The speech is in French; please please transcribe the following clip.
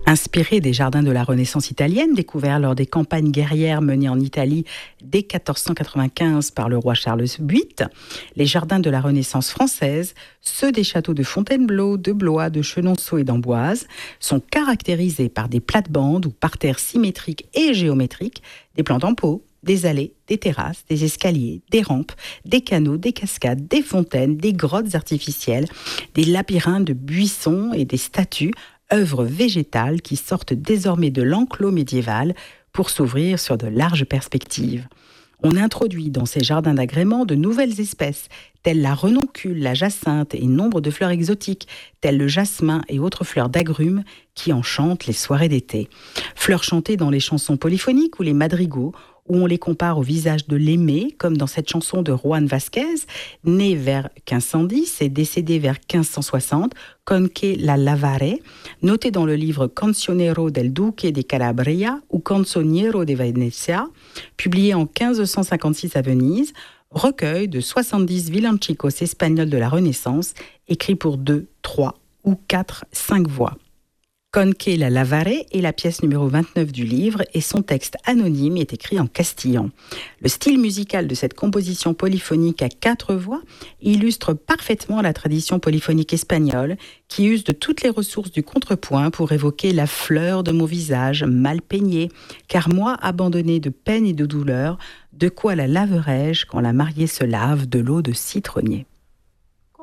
Inspirés des jardins de la Renaissance italienne, découverts lors des campagnes guerrières menées en Italie dès 1495 par le roi Charles VIII, les jardins de la Renaissance française, ceux des châteaux de Fontainebleau, de Blois, de Chenonceau et d'Amboise, sont caractérisés par des plates-bandes ou parterres symétriques et géométriques, des plantes en pot, des allées, des terrasses, des escaliers, des rampes, des canaux, des cascades, des fontaines, des grottes artificielles, des labyrinthes de buissons et des statues, œuvres végétales qui sortent désormais de l'enclos médiéval pour s'ouvrir sur de larges perspectives. On introduit dans ces jardins d'agrément de nouvelles espèces, telles la renoncule, la jacinthe et nombre de fleurs exotiques, telles le jasmin et autres fleurs d'agrumes qui enchantent les soirées d'été. Fleurs chantées dans les chansons polyphoniques ou les madrigaux, où on les compare au visage de l'aimé, comme dans cette chanson de Juan Vasquez, né vers 1510 et décédé vers 1560, Conque la lavare, noté dans le livre Cancionero del Duque de Calabria ou Canzoniero de Venezia, publié en 1556 à Venise, recueil de 70 villancicos espagnols de la Renaissance, écrits pour 2, 3 ou 4, 5 voix. Conque la lavare est la pièce numéro 29 du livre et son texte anonyme est écrit en castillan. Le style musical de cette composition polyphonique à 4 voix illustre parfaitement la tradition polyphonique espagnole qui use de toutes les ressources du contrepoint pour évoquer la fleur de mon visage mal peigné, car moi abandonné de peine et de douleur, de quoi la laverai-je quand la mariée se lave de l'eau de citronnier.